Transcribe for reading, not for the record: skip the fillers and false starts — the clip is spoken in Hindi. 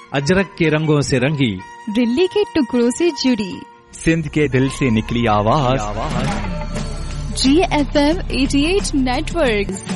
अजरक के रंगों से रंगी, दिल्ली के टुकड़ों से जुड़ी, सिंध के दिल से निकली आवाज, GFM 88 नेटवर्क।